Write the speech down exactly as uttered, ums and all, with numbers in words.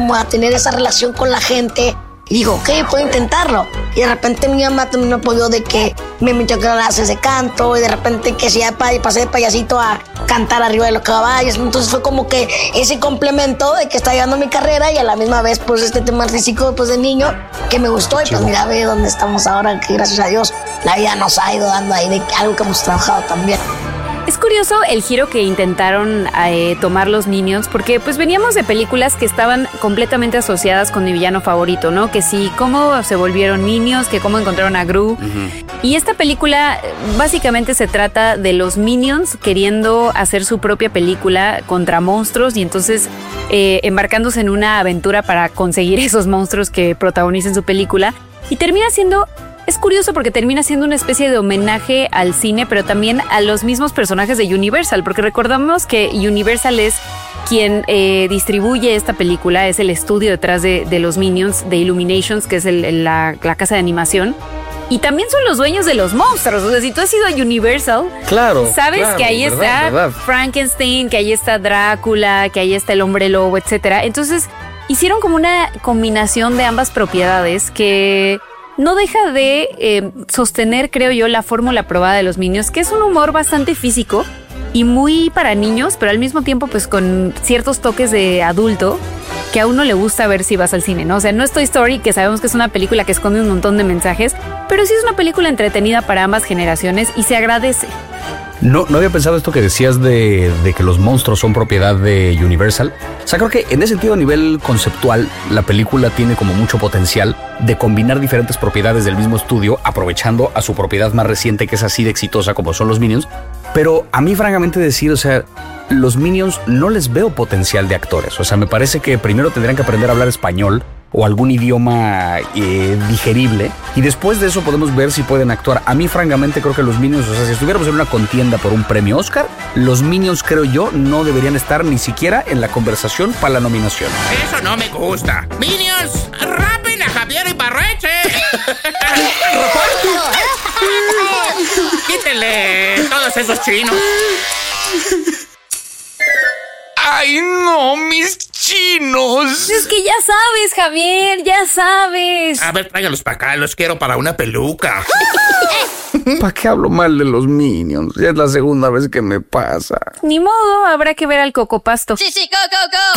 como a tener esa relación con la gente. Y digo, ok, puedo intentarlo. Y de repente mi mamá también me apoyó de que me metió a clases de canto. Y de repente que si ya pasé de payasito a cantar arriba de los caballos. Entonces fue como que ese complemento de que está llevando mi carrera. Y a la misma vez pues este tema artístico pues de niño que me gustó. Y pues mira, ve dónde estamos ahora, que gracias a Dios la vida nos ha ido dando ahí de algo que hemos trabajado también. Es curioso el giro que intentaron eh, tomar los Minions, porque pues veníamos de películas que estaban completamente asociadas con mi villano favorito, ¿no? Que sí, cómo se volvieron Minions, que cómo encontraron a Gru. Uh-huh. Y esta película básicamente se trata de los Minions queriendo hacer su propia película contra monstruos y entonces eh, embarcándose en una aventura para conseguir esos monstruos que protagonicen su película. Y termina siendo... Es curioso porque termina siendo una especie de homenaje al cine, pero también a los mismos personajes de Universal, porque recordamos que Universal es quien eh, distribuye esta película, es el estudio detrás de, de los Minions, de Illuminations, que es el, la, la casa de animación. Y también son los dueños de los monstruos. O sea, si tú has ido a Universal, claro, sabes claro, que ahí verdad, está verdad. Frankenstein, que ahí está Drácula, que ahí está el hombre lobo, etcétera. Entonces, hicieron como una combinación de ambas propiedades que... no deja de eh, sostener, creo yo, la fórmula probada de los Minions, que es un humor bastante físico y muy para niños, pero al mismo tiempo pues con ciertos toques de adulto que a uno le gusta ver si vas al cine, ¿no? O sea, no es Toy Story, que sabemos que es una película que esconde un montón de mensajes, pero sí es una película entretenida para ambas generaciones y se agradece. No, no había pensado esto que decías de, de que los monstruos son propiedad de Universal. O sea, creo que en ese sentido, a nivel conceptual, la película tiene como mucho potencial de combinar diferentes propiedades del mismo estudio, aprovechando a su propiedad más reciente, que es así de exitosa como son los Minions. Pero a mí, francamente decir, o sea, los Minions no les veo potencial de actores. O sea, me parece que primero tendrían que aprender a hablar español o algún idioma eh, digerible, y después de eso podemos ver si pueden actuar. A mí, francamente, creo que los Minions, o sea, si estuviéramos en una contienda por un premio Oscar, los Minions, creo yo, no deberían estar ni siquiera en la conversación para la nominación. Eso no me gusta. Minions, rapen a Javier Ibarreche. Quítenle todos esos chinos. ¡Ay, no, mis chinos! Es que ya sabes, Javier, ya sabes. A ver, tráiganlos para acá, los quiero para una peluca. ¿Para qué hablo mal de los Minions? Ya es la segunda vez que me pasa. Ni modo, habrá que ver al Cocopasto. Sí, sí, go, go, go.